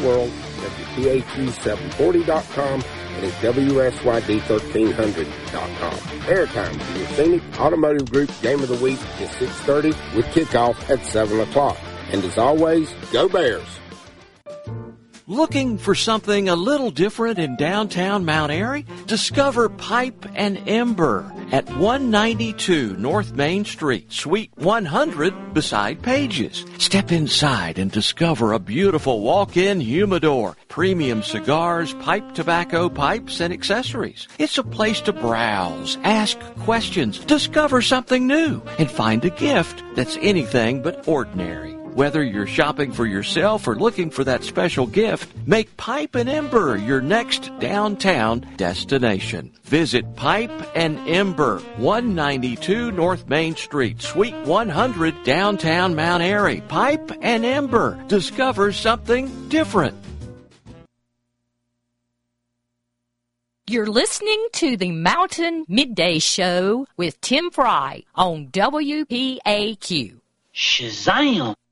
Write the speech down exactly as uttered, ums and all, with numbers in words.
world, W P A Q seven forty dot com and at W S Y D thirteen hundred dot com. Airtime for your Scenic Automotive Group Game of the Week is six thirty with kickoff at seven o'clock. And as always, go Bears! Looking for something a little different in downtown Mount Airy? Discover Pipe and Ember at one ninety-two North Main Street, Suite one hundred beside Pages. Step inside and discover a beautiful walk-in humidor, premium cigars, pipe tobacco, pipes, and accessories. It's a place to browse, ask questions, discover something new, and find a gift that's anything but ordinary. Whether you're shopping for yourself or looking for that special gift, make Pipe and Ember your next downtown destination. Visit Pipe and Ember, one ninety-two North Main Street, Suite one hundred, downtown Mount Airy. Pipe and Ember. Discover something different. You're listening to the Mountain Midday Show with Tim Fry on W P A Q. Shazam!